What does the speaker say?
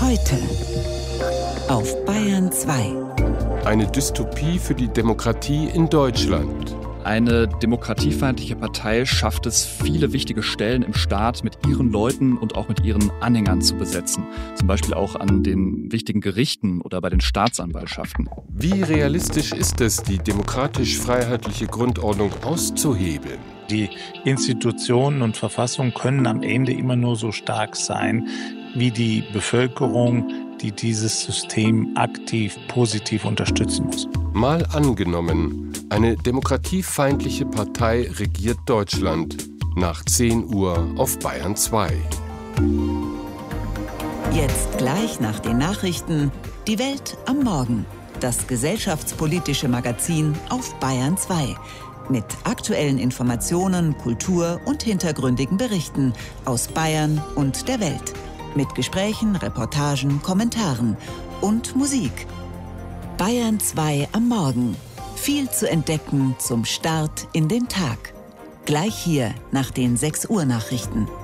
Heute auf Bayern 2. Eine Dystopie für die Demokratie in Deutschland. Eine demokratiefeindliche Partei schafft es, viele wichtige Stellen im Staat mit ihren Leuten und auch mit ihren Anhängern zu besetzen. Zum Beispiel auch an den wichtigen Gerichten oder bei den Staatsanwaltschaften. Wie realistisch ist es, die demokratisch-freiheitliche Grundordnung auszuhebeln? Die Institutionen und Verfassung können am Ende immer nur so stark sein, wie die Bevölkerung, die dieses System aktiv, positiv unterstützen muss. Mal angenommen, eine demokratiefeindliche Partei regiert Deutschland. Nach 10 Uhr auf Bayern 2. Jetzt gleich nach den Nachrichten Die Welt am Morgen. Das gesellschaftspolitische Magazin auf Bayern 2. Mit aktuellen Informationen, Kultur und hintergründigen Berichten aus Bayern und der Welt. Mit Gesprächen, Reportagen, Kommentaren und Musik. Bayern 2 am Morgen. Viel zu entdecken zum Start in den Tag. Gleich hier nach den 6 Uhr Nachrichten.